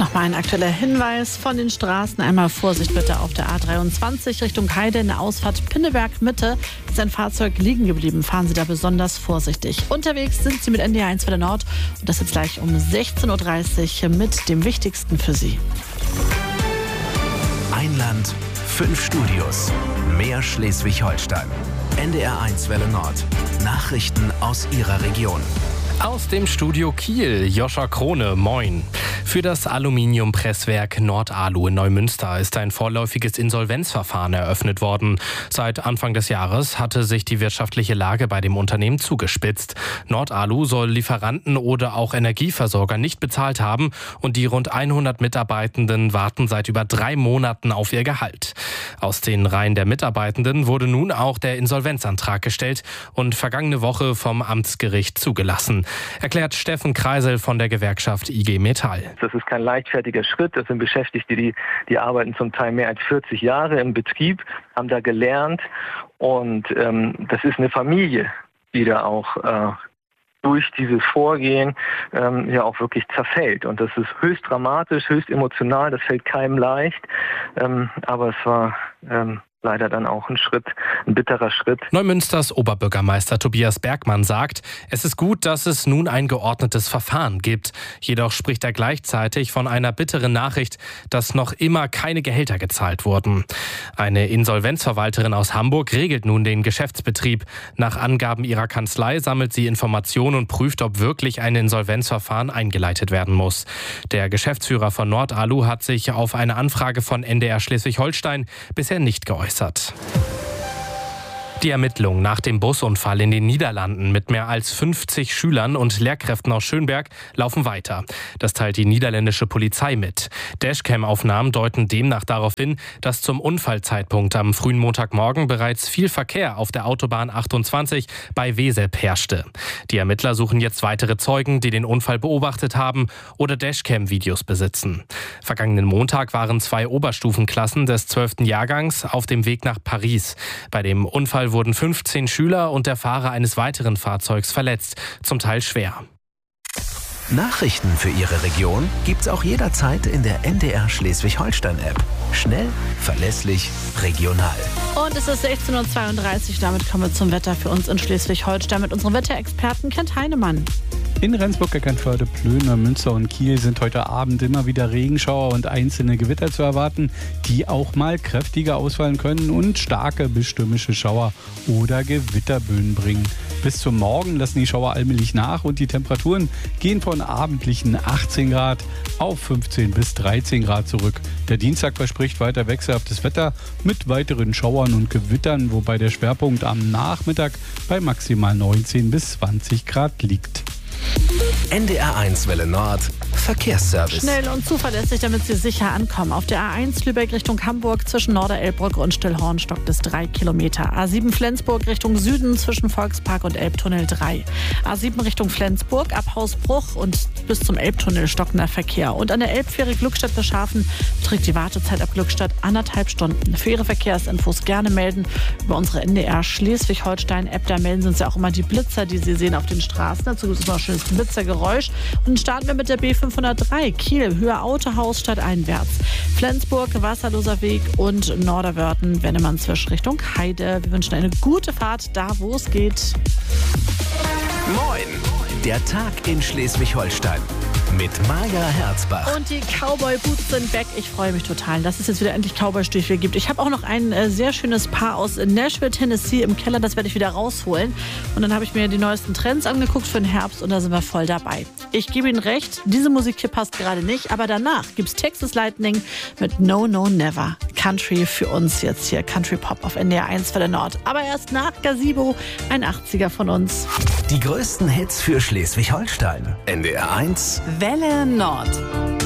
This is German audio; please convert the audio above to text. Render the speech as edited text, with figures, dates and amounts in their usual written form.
Nochmal ein aktueller Hinweis von den Straßen. Einmal Vorsicht bitte auf der A23 Richtung Heide in der Ausfahrt Pinneberg Mitte. Ist ein Fahrzeug liegen geblieben. Fahren Sie da besonders vorsichtig. Unterwegs sind Sie mit NDR 1 Welle Nord. Und das jetzt gleich um 16.30 Uhr mit dem Wichtigsten für Sie. Ein Land, 5 Studios. Mehr Schleswig-Holstein. NDR 1 Welle Nord. Nachrichten aus Ihrer Region. Aus dem Studio Kiel, Joscha Krone, moin. Für das Aluminiumpresswerk Nordalu in Neumünster ist ein vorläufiges Insolvenzverfahren eröffnet worden. Seit Anfang des Jahres hatte sich die wirtschaftliche Lage bei dem Unternehmen zugespitzt. Nordalu soll Lieferanten oder auch Energieversorger nicht bezahlt haben und die rund 100 Mitarbeitenden warten seit über 3 Monaten auf ihr Gehalt. Aus den Reihen der Mitarbeitenden wurde nun auch der Insolvenzantrag gestellt und vergangene Woche vom Amtsgericht zugelassen. Erklärt Steffen Kreisel von der Gewerkschaft IG Metall. Das ist kein leichtfertiger Schritt. Das sind Beschäftigte, die arbeiten zum Teil mehr als 40 Jahre im Betrieb, haben da gelernt. Und das ist eine Familie, die da auch durch dieses Vorgehen ja auch wirklich zerfällt. Und das ist höchst dramatisch, höchst emotional. Das fällt keinem leicht. Aber es war leider dann auch ein bitterer Schritt. Neumünsters Oberbürgermeister Tobias Bergmann sagt, es ist gut, dass es nun ein geordnetes Verfahren gibt. Jedoch spricht er gleichzeitig von einer bitteren Nachricht, dass noch immer keine Gehälter gezahlt wurden. Eine Insolvenzverwalterin aus Hamburg regelt nun den Geschäftsbetrieb. Nach Angaben ihrer Kanzlei sammelt sie Informationen und prüft, ob wirklich ein Insolvenzverfahren eingeleitet werden muss. Der Geschäftsführer von Nordalu hat sich auf eine Anfrage von NDR Schleswig-Holstein bisher nicht geäußert. Die Ermittlungen nach dem Busunfall in den Niederlanden mit mehr als 50 Schülern und Lehrkräften aus Schönberg laufen weiter. Das teilt die niederländische Polizei mit. Dashcam-Aufnahmen deuten demnach darauf hin, dass zum Unfallzeitpunkt am frühen Montagmorgen bereits viel Verkehr auf der Autobahn 28 bei Wesep herrschte. Die Ermittler suchen jetzt weitere Zeugen, die den Unfall beobachtet haben oder Dashcam-Videos besitzen. Vergangenen Montag waren 2 Oberstufenklassen des 12. Jahrgangs auf dem Weg nach Paris. Bei dem Unfall wurden 15 Schüler und der Fahrer eines weiteren Fahrzeugs verletzt, zum Teil schwer. Nachrichten für Ihre Region gibt's auch jederzeit in der NDR Schleswig-Holstein-App. Schnell, verlässlich, regional. Und es ist 16.32 Uhr. Damit kommen wir zum Wetter für uns in Schleswig-Holstein mit unserem Wetterexperten Kent Heinemann. In Rendsburg, Eckernförde, Plön, Münster und Kiel sind heute Abend immer wieder Regenschauer und einzelne Gewitter zu erwarten, die auch mal kräftiger ausfallen können und starke bis stürmische Schauer oder Gewitterböen bringen. Bis zum Morgen lassen die Schauer allmählich nach und die Temperaturen gehen von abendlichen 18 Grad auf 15 bis 13 Grad zurück. Der Dienstag verspricht weiter wechselhaftes Wetter mit weiteren Schauern und Gewittern, wobei der Schwerpunkt am Nachmittag bei maximal 19 bis 20 Grad liegt. NDR 1 Welle Nord, Verkehrsservice. Schnell und zuverlässig, damit Sie sicher ankommen. Auf der A1 Lübeck Richtung Hamburg zwischen Norderelbbrücke und Stillhorn stockt es 3 Kilometer. A7 Flensburg Richtung Süden zwischen Volkspark und Elbtunnel 3. A7 Richtung Flensburg ab Hausbruch und bis zum Elbtunnel stockender Verkehr. Und an der Elbfähre Glückstadt-Bescharfen beträgt die Wartezeit ab Glückstadt 1,5 Stunden. Für Ihre Verkehrsinfos gerne melden über unsere NDR Schleswig-Holstein-App. Da melden Sie uns ja auch immer die Blitzer, die Sie sehen auf den Straßen. Dazu gibt es noch ein schönes Blitzergeräusch. Und dann starten wir mit der B503 Kiel, Höhe Autohaus stadteinwärts. Flensburg, Wasserloser Weg und Norderwörten, Wennemannswisch Richtung Heide. Wir wünschen eine gute Fahrt da, wo es geht. Moin! Der Tag in Schleswig-Holstein mit Maja Herzbach. Und die Cowboy-Boots sind back. Ich freue mich total, dass es jetzt wieder endlich Cowboy-Stiefel gibt. Ich habe auch noch ein sehr schönes Paar aus Nashville, Tennessee im Keller. Das werde ich wieder rausholen. Und dann habe ich mir die neuesten Trends angeguckt für den Herbst und da sind wir voll dabei. Ich gebe Ihnen recht, diese Musik hier passt gerade nicht. Aber danach gibt es Texas Lightning mit No, No, Never. Country für uns jetzt hier. Country Pop auf NDR 1 Welle Nord. Aber erst nach Gazebo, ein 80er von uns. Die größten Hits für Schleswig-Holstein. NDR 1 Welle Nord.